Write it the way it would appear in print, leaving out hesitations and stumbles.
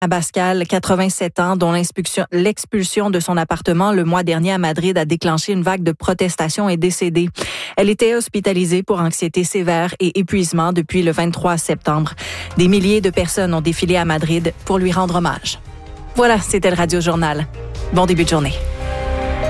Abascal, 87 ans, dont l'expulsion de son appartement le mois dernier à Madrid a déclenché une vague de protestations, est décédée. Elle était hospitalisée pour anxiété sévère et épuisement depuis le 23 septembre. Des milliers de personnes ont défilé à Madrid pour lui rendre hommage. Voilà, c'était le Radio Journal. Bon début de journée.